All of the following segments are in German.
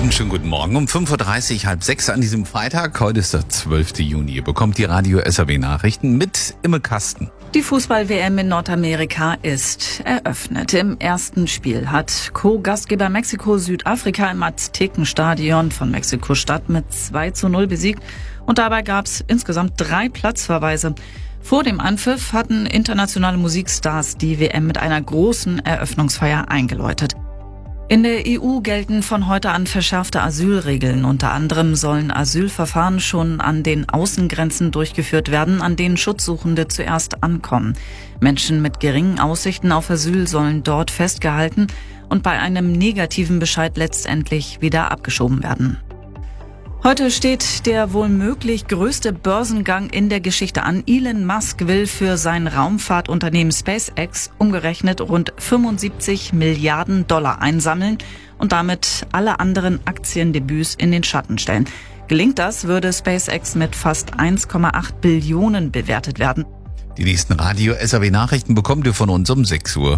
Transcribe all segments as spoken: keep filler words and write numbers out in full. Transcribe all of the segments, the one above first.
Einen schönen guten Morgen um fünf Uhr dreißig, halb sechs an diesem Freitag. Heute ist der zwölfte Juni. Ihr bekommt die Radio S R W Nachrichten mit Imme Kasten. Die Fußball-W M in Nordamerika ist eröffnet. Im ersten Spiel hat Co-Gastgeber Mexiko Südafrika im Aztekenstadion von Mexiko-Stadt mit zwei zu null besiegt. Und dabei gab es insgesamt drei Platzverweise. Vor dem Anpfiff hatten internationale Musikstars die W M mit einer großen Eröffnungsfeier eingeläutet. In der E U gelten von heute an verschärfte Asylregeln. Unter anderem sollen Asylverfahren schon an den Außengrenzen durchgeführt werden, an denen Schutzsuchende zuerst ankommen. Menschen mit geringen Aussichten auf Asyl sollen dort festgehalten und bei einem negativen Bescheid letztendlich wieder abgeschoben werden. Heute steht der wohl möglich größte Börsengang in der Geschichte an. Elon Musk will für sein Raumfahrtunternehmen SpaceX umgerechnet rund fünfundsiebzig Milliarden Dollar einsammeln und damit alle anderen Aktiendebüts in den Schatten stellen. Gelingt das, würde SpaceX mit fast eins Komma acht Billionen bewertet werden. Die nächsten Radio S R W Nachrichten bekommt ihr von uns um sechs Uhr.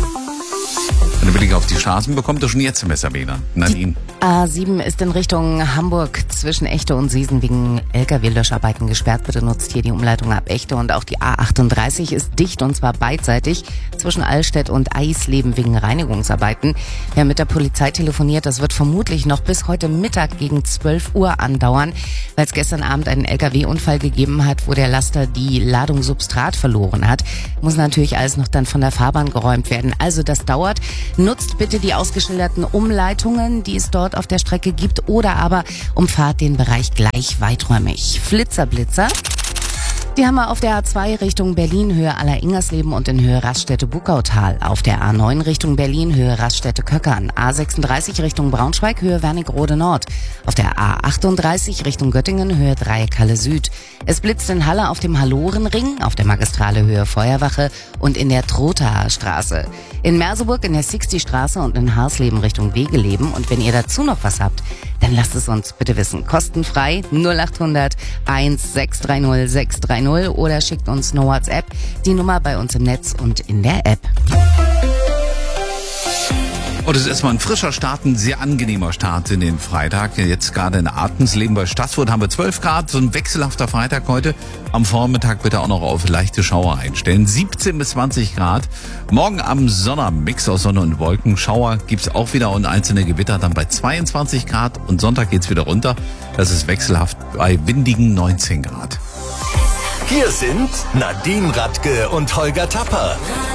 Einen Blick auf die Straßen bekommt ihr schon jetzt im S R W. Nadine. Die A sieben ist in Richtung Hamburg zwischen Echte und Seesen wegen L K W-Löscharbeiten gesperrt. Bitte nutzt hier die Umleitung ab Echte. Und auch die A achtunddreißig ist dicht und zwar beidseitig zwischen Allstedt und Eisleben wegen Reinigungsarbeiten. Wir haben mit der Polizei telefoniert. Das wird vermutlich noch bis heute Mittag gegen zwölf Uhr andauern, weil es gestern Abend einen L K W-Unfall gegeben hat, wo der Laster die Ladung Substrat verloren hat. Muss natürlich alles noch dann von der Fahrbahn geräumt werden. Also das dauert. Nutzt bitte die ausgeschilderten Umleitungen, die es dort auf der Strecke gibt, oder aber umfahrt den Bereich gleich weiträumig. Flitzer, Blitzer. Die haben wir auf der A zwei Richtung Berlin, Höhe Aller-Ingersleben und in Höhe Raststätte-Buckautal. Auf der A neun Richtung Berlin, Höhe Raststätte-Köckern. A sechsunddreißig Richtung Braunschweig, Höhe Wernigerode Nord. Auf der A achtunddreißig Richtung Göttingen, Höhe Dreieckhalle Süd. Es blitzt in Halle auf dem Hallorenring, auf der Magistrale Höhe Feuerwache und in der Trothaer Straße. In Merseburg in der Sixty-Straße und in Harsleben Richtung Wegeleben. Und wenn ihr dazu noch was habt, dann lasst es uns bitte wissen. Kostenfrei null achthundert eins sechs drei null sechs drei null oder schickt uns eine WhatsApp. Die Nummer bei uns im Netz und in der App. Und es ist erstmal ein frischer Start, ein sehr angenehmer Start in den Freitag. Jetzt gerade in Artensleben bei Stassfurt haben wir zwölf Grad, so ein wechselhafter Freitag heute. Am Vormittag bitte auch noch auf leichte Schauer einstellen. siebzehn bis zwanzig Grad. Morgen am Sonntag Mix aus Sonne und Wolken. Schauer gibt's auch wieder und einzelne Gewitter dann bei zweiundzwanzig Grad. Und Sonntag geht's wieder runter. Das ist wechselhaft bei windigen neunzehn Grad. Hier sind Nadine Radke und Holger Tapper.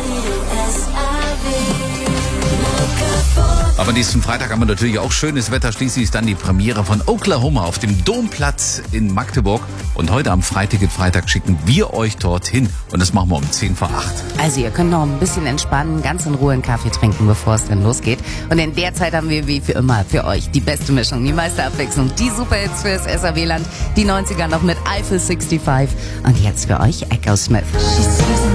Aber nächsten Freitag haben wir natürlich auch schönes Wetter. Schließlich ist dann die Premiere von Oklahoma auf dem Domplatz in Magdeburg. Und heute am Freitag, Freitag schicken wir euch dorthin. Und das machen wir um zehn vor acht. Also ihr könnt noch ein bisschen entspannen, ganz in Ruhe einen Kaffee trinken, bevor es dann losgeht. Und in der Zeit haben wir wie für immer für euch die beste Mischung, die meiste Abwechslung, die Superhits fürs S R W-Land, die neunziger noch mit Eiffel fünfundsechzig und jetzt für euch Echo Smith.